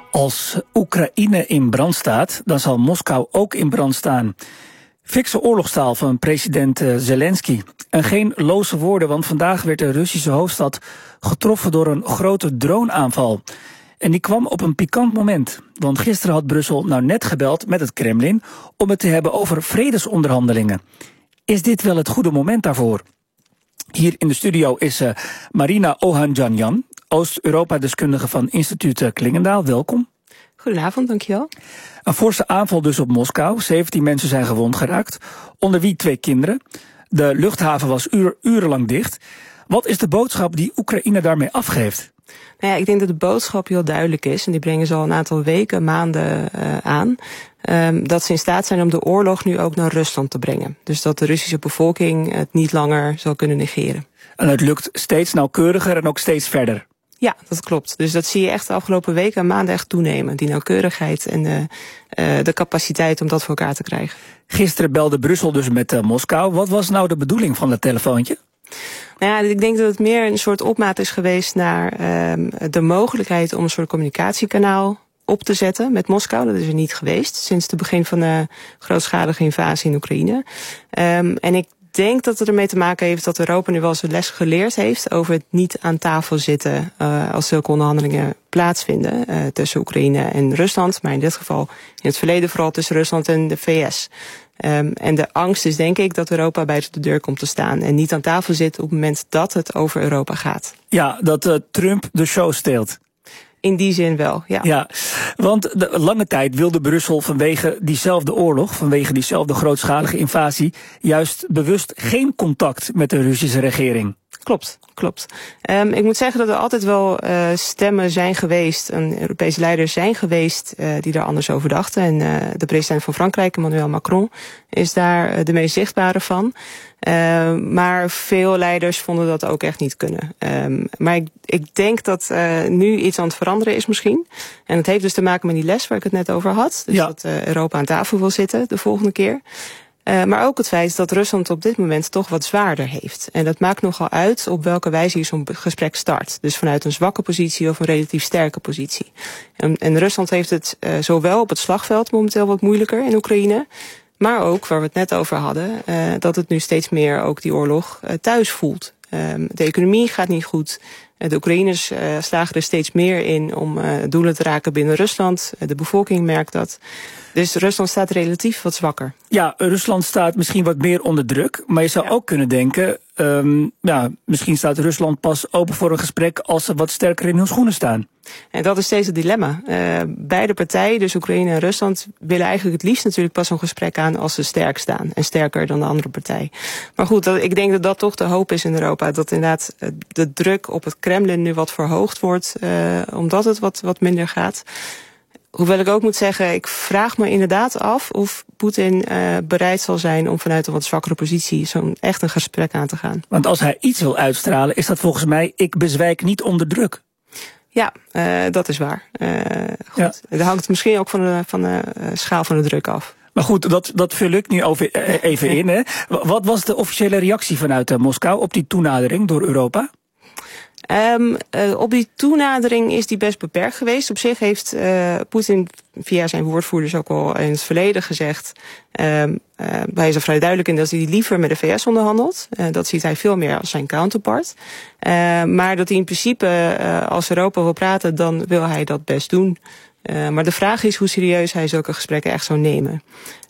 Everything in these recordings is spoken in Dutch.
Als Oekraïne in brand staat, dan zal Moskou ook in brand staan. Fikse oorlogstaal van president Zelensky. En geen loze woorden, want vandaag werd de Russische hoofdstad getroffen door een grote droneaanval. En die kwam op een pikant moment. Want gisteren had Brussel nou net gebeld met het Kremlin om het te hebben over vredesonderhandelingen. Is dit wel het goede moment daarvoor? Hier in de studio is Marina Ohanjanyan, Oost-Europa-deskundige van instituut Klingendaal. Welkom. Goedenavond, dankjewel. Een forse aanval dus op Moskou. 17 mensen zijn gewond geraakt, onder wie 2 kinderen. De luchthaven was urenlang dicht. Wat is de boodschap die Oekraïne daarmee afgeeft? Nou ja, ik denk dat de boodschap heel duidelijk is, en die brengen ze al een aantal weken, maanden aan. Dat ze in staat zijn om de oorlog nu ook naar Rusland te brengen. Dus dat de Russische bevolking het niet langer zal kunnen negeren. En het lukt steeds nauwkeuriger en ook steeds verder. Ja, dat klopt. Dus dat zie je echt de afgelopen weken en maanden echt toenemen. Die nauwkeurigheid en de capaciteit om dat voor elkaar te krijgen. Gisteren belde Brussel dus met Moskou. Wat was nou de bedoeling van dat telefoontje? Nou ja, ik denk dat het meer een soort opmaat is geweest naar de mogelijkheid om een soort communicatiekanaal op te zetten met Moskou. Dat is er niet geweest sinds het begin van de grootschalige invasie in Oekraïne. En ik denk dat het ermee te maken heeft dat Europa nu wel eens een les geleerd heeft over het niet aan tafel zitten als zulke onderhandelingen plaatsvinden tussen Oekraïne en Rusland. Maar in dit geval in het verleden vooral tussen Rusland en de VS. En de angst is denk ik dat Europa buiten de deur komt te staan en niet aan tafel zit op het moment dat het over Europa gaat. Ja, dat Trump de show steelt. In die zin wel, ja. Ja, want lange tijd wilde Brussel vanwege diezelfde oorlog, vanwege diezelfde grootschalige invasie, juist bewust geen contact met de Russische regering. Klopt. Ik moet zeggen dat er altijd wel stemmen zijn geweest, en Europese leiders zijn geweest die daar anders over dachten. En de president van Frankrijk, Emmanuel Macron, is daar de meest zichtbare van. Maar veel leiders vonden dat ook echt niet kunnen. Maar ik denk dat nu iets aan het veranderen is misschien. En het heeft dus te maken met die les waar ik het net over had. Dus dat Europa aan tafel wil zitten de volgende keer. Maar ook het feit dat Rusland op dit moment toch wat zwaarder heeft. En dat maakt nogal uit op welke wijze je zo'n gesprek start. Dus vanuit een zwakke positie of een relatief sterke positie. En Rusland heeft het zowel op het slagveld momenteel wat moeilijker in Oekraïne, maar ook, waar we het net over hadden, dat het nu steeds meer ook die oorlog thuis voelt. De economie gaat niet goed. De Oekraïners slagen er steeds meer in om doelen te raken binnen Rusland. De bevolking merkt dat. Dus Rusland staat relatief wat zwakker. Ja, Rusland staat misschien wat meer onder druk. Maar je zou ook kunnen denken, misschien staat Rusland pas open voor een gesprek als ze wat sterker in hun schoenen staan. En dat is steeds het dilemma. Beide partijen, dus Oekraïne en Rusland, willen eigenlijk het liefst natuurlijk pas zo'n gesprek aan als ze sterk staan. En sterker dan de andere partij. Maar goed, ik denk dat dat toch de hoop is in Europa. Dat inderdaad de druk op het Kremlin nu wat verhoogd wordt, omdat het wat minder gaat. Hoewel ik ook moet zeggen, ik vraag me inderdaad af of Poetin bereid zal zijn om vanuit een wat zwakkere positie zo'n echt een gesprek aan te gaan. Want als hij iets wil uitstralen, is dat volgens mij, ik bezwijk niet onder druk. Ja, dat is waar. Goed. Dat hangt misschien ook van de schaal van de druk af. Maar goed, dat vul ik nu even in. Hè. Wat was de officiële reactie vanuit Moskou op die toenadering door Europa? Op die toenadering is die best beperkt geweest. Op zich heeft Poetin via zijn woordvoerders ook al in het verleden gezegd, hij is er vrij duidelijk in dat hij liever met de VS onderhandelt. Dat ziet hij veel meer als zijn counterpart. Maar dat hij in principe, als Europa wil praten, dan wil hij dat best doen. Maar de vraag is hoe serieus hij zulke gesprekken echt zou nemen.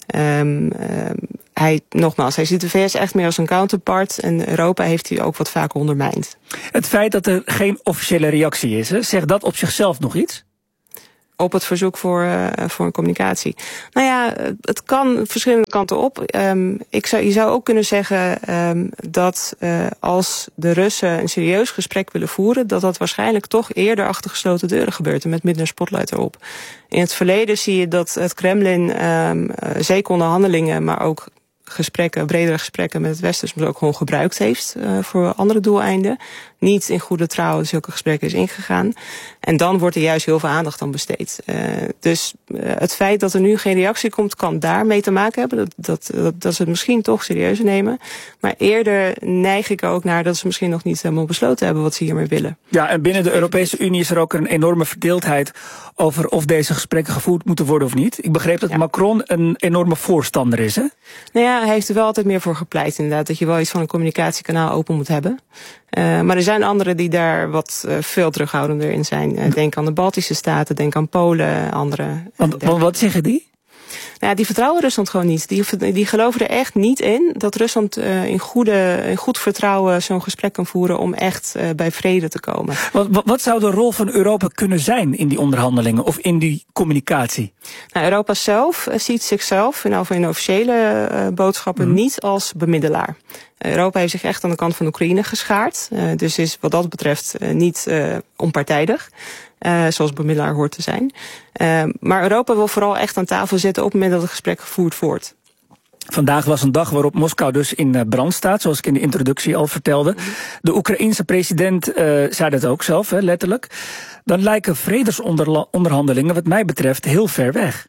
Hij ziet de VS echt meer als een counterpart en Europa heeft hij ook wat vaker ondermijnd. Het feit dat er geen officiële reactie is, zegt dat op zichzelf nog iets? Op het verzoek voor een communicatie. Nou ja, het kan verschillende kanten op. Je zou ook kunnen zeggen dat als de Russen een serieus gesprek willen voeren, dat waarschijnlijk toch eerder achter gesloten deuren gebeurt en met minder spotlight erop. In het verleden zie je dat het Kremlin zeker onderhandelingen, maar ook bredere gesprekken met het Westen soms ook gewoon gebruikt heeft voor andere doeleinden. Niet in goede trouw zulke gesprekken is ingegaan. En dan wordt er juist heel veel aandacht aan besteed. Dus het feit dat er nu geen reactie komt, kan daarmee te maken hebben. Dat ze het misschien toch serieus nemen. Maar eerder neig ik ook naar dat ze misschien nog niet helemaal besloten hebben wat ze hiermee willen. Ja, en binnen de Europese Unie is er ook een enorme verdeeldheid over of deze gesprekken gevoerd moeten worden of niet. Ik begreep dat Macron een enorme voorstander is, hè? Nou ja, hij heeft er wel altijd meer voor gepleit inderdaad, dat je wel iets van een communicatiekanaal open moet hebben. Maar er zijn anderen die daar wat veel terughoudender in zijn. Denk aan de Baltische Staten, denk aan Polen, anderen. Want wat zeggen die? Nou, die vertrouwen Rusland gewoon niet. Die geloven er echt niet in dat Rusland in goed vertrouwen zo'n gesprek kan voeren om echt bij vrede te komen. Wat zou de rol van Europa kunnen zijn in die onderhandelingen of in die communicatie? Nou, Europa zelf ziet zichzelf in officiële boodschappen niet als bemiddelaar. Europa heeft zich echt aan de kant van Oekraïne geschaard. Dus is wat dat betreft niet onpartijdig. Zoals bemiddelaar hoort te zijn. Maar Europa wil vooral echt aan tafel zitten op het moment dat het gesprek gevoerd wordt. Vandaag was een dag waarop Moskou dus in brand staat, zoals ik in de introductie al vertelde. De Oekraïense president zei dat ook zelf, letterlijk. Dan lijken vredesonderhandelingen wat mij betreft heel ver weg.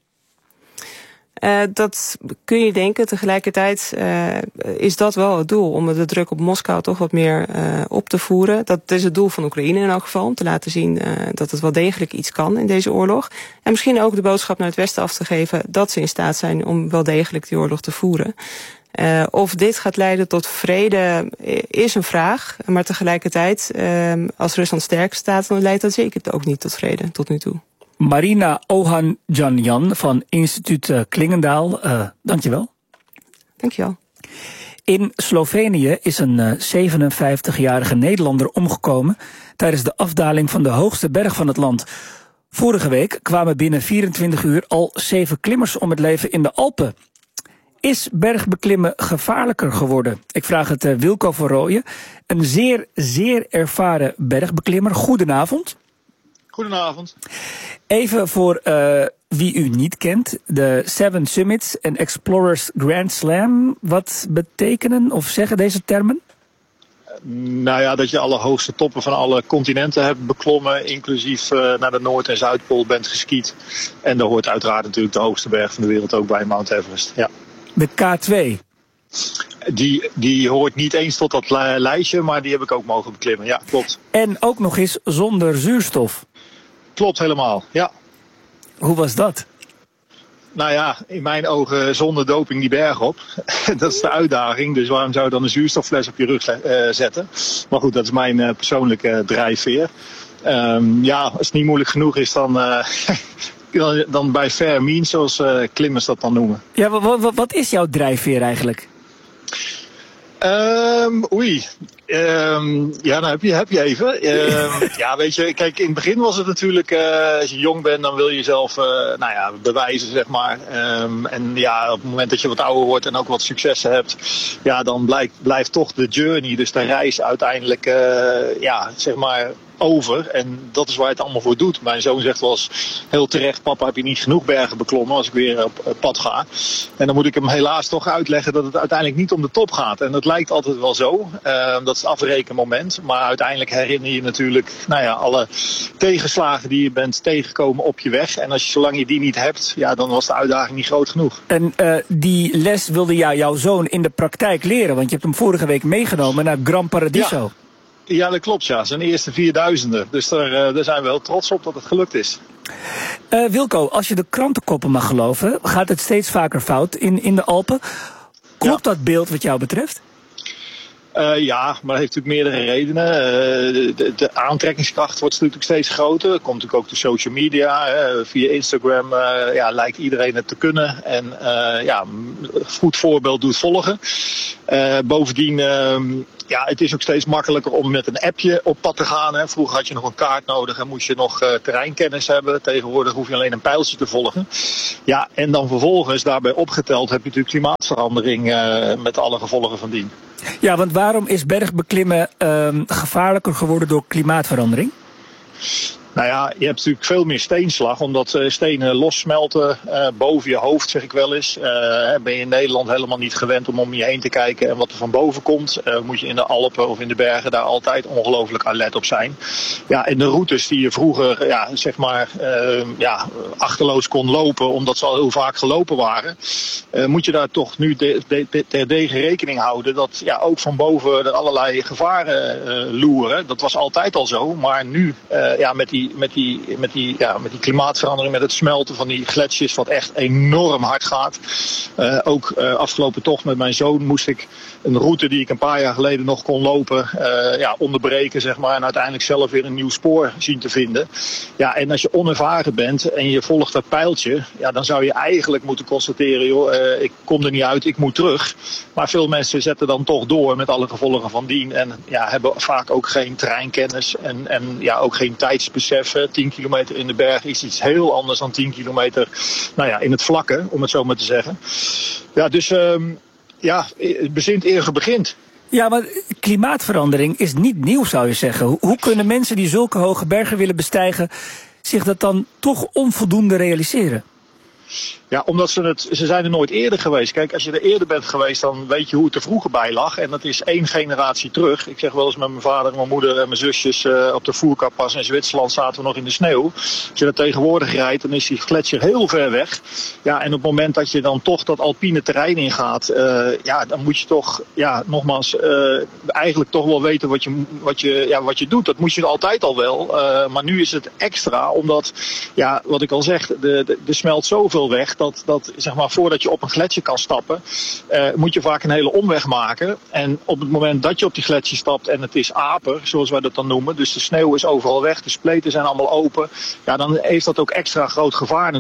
Dat kun je denken. Tegelijkertijd is dat wel het doel, om de druk op Moskou toch wat meer op te voeren. Dat is het doel van Oekraïne in elk geval, om te laten zien dat het wel degelijk iets kan in deze oorlog. En misschien ook de boodschap naar het Westen af te geven dat ze in staat zijn om wel degelijk die oorlog te voeren. Of dit gaat leiden tot vrede is een vraag, maar tegelijkertijd, als Rusland sterk staat, dan leidt dat zeker ook niet tot vrede tot nu toe. Marina Ohanjanyan van instituut Klingendaal, dankjewel. Dankjewel. In Slovenië is een 57-jarige Nederlander omgekomen tijdens de afdaling van de hoogste berg van het land. Vorige week kwamen binnen 24 uur al 7 klimmers om het leven in de Alpen. Is bergbeklimmen gevaarlijker geworden? Ik vraag het Wilco van Rooyen, een zeer ervaren bergbeklimmer. Goedenavond. Goedenavond. Even voor wie u niet kent, de 7 Summits en Explorers Grand Slam. Wat betekenen of zeggen deze termen? Nou ja, dat je alle hoogste toppen van alle continenten hebt beklommen, inclusief naar de Noord- en Zuidpool bent geskiet. En daar hoort uiteraard natuurlijk de hoogste berg van de wereld ook bij, Mount Everest. Ja. De K2. Die hoort niet eens tot dat lijstje, maar die heb ik ook mogen beklimmen. Ja, klopt. En ook nog eens zonder zuurstof. Klopt helemaal, ja. Hoe was dat? Nou ja, in mijn ogen zonder doping die berg op. Dat is de uitdaging, dus waarom zou je dan een zuurstoffles op je rug zetten? Maar goed, dat is mijn persoonlijke drijfveer. Ja, als het niet moeilijk genoeg is, dan bij fair means, zoals klimmers dat dan noemen. Ja, wat is jouw drijfveer eigenlijk? Ja, nou heb je even. Ja, weet je, kijk, in het begin was het natuurlijk, als je jong bent, dan wil je jezelf bewijzen, zeg maar. En ja, op het moment dat je wat ouder wordt en ook wat successen hebt, ja, dan blijft toch de journey, dus de reis uiteindelijk, zeg maar, over. En dat is waar je het allemaal voor doet. Mijn zoon zegt wel eens heel terecht, papa, heb je niet genoeg bergen beklommen als ik weer op pad ga? En dan moet ik hem helaas toch uitleggen dat het uiteindelijk niet om de top gaat. En dat lijkt altijd wel zo. Dat is het afrekenmoment. Maar uiteindelijk herinner je natuurlijk alle tegenslagen die je bent tegengekomen op je weg. En zolang je die niet hebt, ja, dan was de uitdaging niet groot genoeg. En die les wilde jouw zoon in de praktijk leren, want je hebt hem vorige week meegenomen naar Gran Paradiso. Ja, dat klopt, ja. Zijn eerste 4000er. Dus daar zijn we heel trots op dat het gelukt is. Wilco, als je de krantenkoppen mag geloven, gaat het steeds vaker fout in de Alpen. Klopt dat beeld wat jou betreft? Ja, maar dat heeft natuurlijk meerdere redenen. De aantrekkingskracht wordt natuurlijk steeds groter. Er komt natuurlijk ook de social media. Via Instagram lijkt iedereen het te kunnen. En goed voorbeeld doet volgen. Bovendien, het is ook steeds makkelijker om met een appje op pad te gaan. Hè. Vroeger had je nog een kaart nodig en moest je nog terreinkennis hebben. Tegenwoordig hoef je alleen een pijltje te volgen. Ja, en dan vervolgens, daarbij opgeteld, heb je natuurlijk klimaatverandering met alle gevolgen van dien. Ja, want waarom is bergbeklimmen gevaarlijker geworden door klimaatverandering? Nou ja, je hebt natuurlijk veel meer steenslag, omdat stenen lossmelten boven je hoofd, zeg ik wel eens. Ben je in Nederland helemaal niet gewend om je heen te kijken en wat er van boven komt. Moet je in de Alpen of in de bergen daar altijd ongelooflijk alert op zijn. Ja, en de routes die je vroeger achterloos kon lopen, omdat ze al heel vaak gelopen waren, moet je daar toch nu terdege rekening houden dat ook van boven er allerlei gevaren loeren. Dat was altijd al zo, maar nu met die klimaatverandering, met het smelten van die gletsjers, wat echt enorm hard gaat. Ook afgelopen tocht met mijn zoon moest ik een route die ik een paar jaar geleden nog kon lopen, onderbreken, zeg maar, en uiteindelijk zelf weer een nieuw spoor zien te vinden. Ja, en als je onervaren bent en je volgt dat pijltje, dan zou je eigenlijk moeten constateren, joh, ik kom er niet uit, ik moet terug. Maar veel mensen zetten dan toch door met alle gevolgen van dien en hebben vaak ook geen terreinkennis en ook geen tijdsbesef. 10 kilometer in de berg is iets heel anders dan 10 kilometer in het vlakke, om het zo maar te zeggen. Ja, dus het bezint eer begint. Ja, maar klimaatverandering is niet nieuw, zou je zeggen. Hoe kunnen mensen die zulke hoge bergen willen bestijgen zich dat dan toch onvoldoende realiseren? Ja, omdat ze zijn er nooit eerder geweest. Kijk, als je er eerder bent geweest, dan weet je hoe het er vroeger bij lag. En dat is 1 generatie terug. Ik zeg wel eens met mijn vader, mijn moeder en mijn zusjes op de Voerkarpas in Zwitserland zaten we nog in de sneeuw. Als je er tegenwoordig rijdt, dan is die gletsjer heel ver weg. Ja, en op het moment dat je dan toch dat alpine terrein ingaat, dan moet je toch, nogmaals, eigenlijk toch wel weten wat je doet. Dat moet je altijd al wel. Maar nu is het extra, omdat, wat ik al zeg, er smelt zoveel weg dat zeg maar, voordat je op een gletsjer kan stappen, moet je vaak een hele omweg maken. En op het moment dat je op die gletsjer stapt en het is aper, zoals wij dat dan noemen, dus de sneeuw is overal weg, de spleten zijn allemaal open, dan heeft dat ook extra groot gevaar